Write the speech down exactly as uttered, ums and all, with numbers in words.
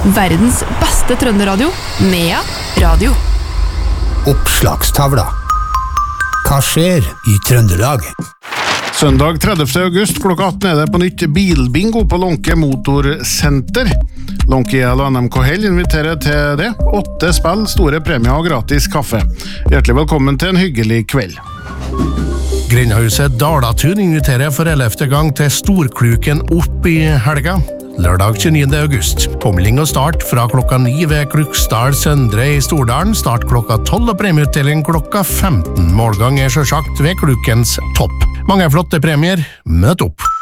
Verdens beste trønderradio, Nea Radio. Oppslagstavla. Hva skjer i Trøndelag? Søndag tredivte august klokka atten er det på nytt bilbingo på Lonke Motorsenter. Lonke I L og N M K Hell inviterer til det. Åtte spill, store premier og gratis kaffe. Hjertelig velkommen til en hyggelig kveld. Grindhuset Dalatun inviterer for ellevte gang til Storkluken opp I helga. Lørdag tjueniende august. Påmelding og start fra klokka ni ved Kluksdal Søndre I Stordalen. Start klokka tolv og premieutdeling klokka femten. Målgang er selvsagt ved Klukens topp. Mange flotte premier. Møt opp!